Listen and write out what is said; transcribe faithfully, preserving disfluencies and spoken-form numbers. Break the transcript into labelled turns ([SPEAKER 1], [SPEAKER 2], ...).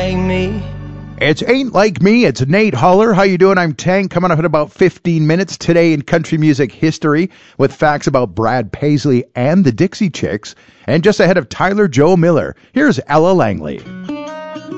[SPEAKER 1] like me.
[SPEAKER 2] It's Ain't Like Me. It's Nate Holler. How you doing? I'm Tank, coming up in about fifteen minutes today in country music history with facts about Brad Paisley and the Dixie Chicks. And just ahead of Tyler Joe Miller, here's Ella Langley.